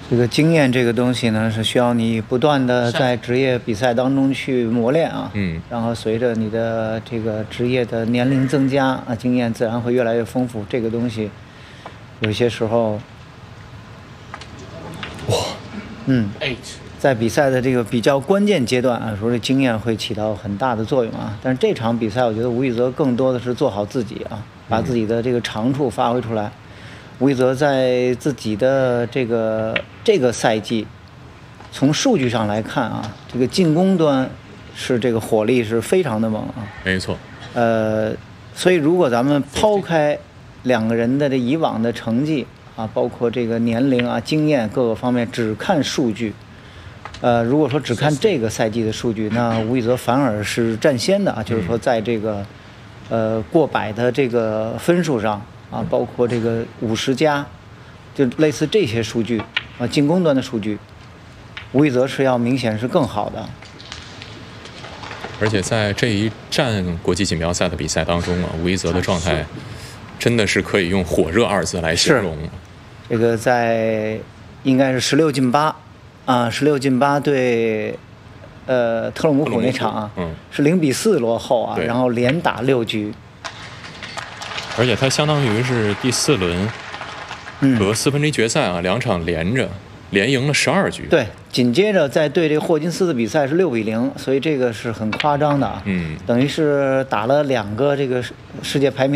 这个经验这个东西呢，是需要你不断的在职业比赛当中去磨练啊。然后随着你的这个职业的年龄增加啊，经验自然会越来越丰富。这个东西，有些时候，在比赛的这个比较关键阶段啊，说这经验会起到很大的作用啊。但是这场比赛，我觉得吴宇泽更多的是做好自己啊，把自己的这个长处发挥出来。吴宇泽在自己的这个赛季，从数据上来看啊，这个进攻端是这个火力是非常的猛啊。 没错。 所以如果咱们抛开两个人的这以往的成绩啊，包括这个年龄啊、经验各个方面，只看数据，如果说只看这个赛季的数据，那吴宇泽反而是占先的啊，就是说在这个过百的这个分数上。啊，包括这个50加，就类似这些数据啊，进攻端的数据，吴宇泽是要明显是更好的。 而且在这一站国际锦标赛的比赛当中啊，吴宇泽的状态真的是可以用火热2字来形容。 这个在应该是16进8啊，16进8对特鲁姆普那场啊，是0比4落后啊，然后连打6局。 而且他相当于是第4轮和4分之一决赛啊2场连赢了12局。 对，紧接着再对这个霍金斯的比赛是6比0，所以这个是很夸张的啊。等于是打了2个这个世界排名